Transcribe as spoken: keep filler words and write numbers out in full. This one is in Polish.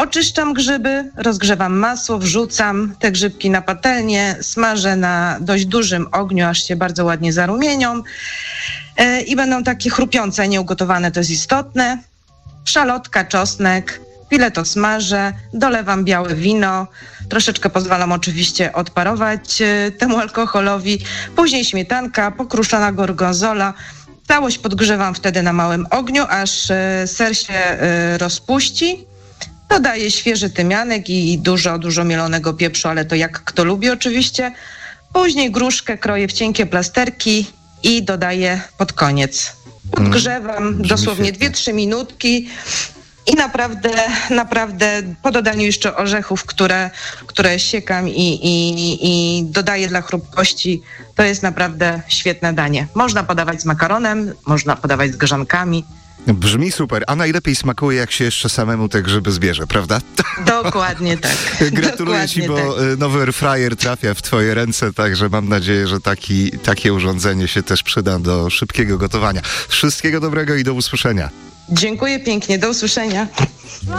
Oczyszczam grzyby, rozgrzewam masło, wrzucam te grzybki na patelnię, smażę na dość dużym ogniu, aż się bardzo ładnie zarumienią yy, i będą takie chrupiące, nieugotowane, to jest istotne. Szalotka, czosnek, chwilę to smażę, dolewam białe wino, troszeczkę pozwalam oczywiście odparować yy, temu alkoholowi, później śmietanka, pokruszona gorgonzola. Całość podgrzewam wtedy na małym ogniu, aż yy, ser się yy, rozpuści. Dodaję świeży tymianek i dużo, dużo mielonego pieprzu, ale to jak kto lubi oczywiście. Później gruszkę kroję w cienkie plasterki i dodaję pod koniec. Podgrzewam mm, dosłownie dwie trzy minutki i naprawdę, naprawdę po dodaniu jeszcze orzechów, które, które siekam i, i, i dodaję dla chrupkości, to jest naprawdę świetne danie. Można podawać z makaronem, można podawać z grzankami. Brzmi super, a najlepiej smakuje, jak się jeszcze samemu te grzyby zbierze, prawda? Dokładnie tak. Gratuluję Dokładnie ci, bo tak. Nowy airfryer trafia w twoje ręce, także mam nadzieję, że taki, takie urządzenie się też przyda do szybkiego gotowania. Wszystkiego dobrego i do usłyszenia. Dziękuję pięknie, do usłyszenia.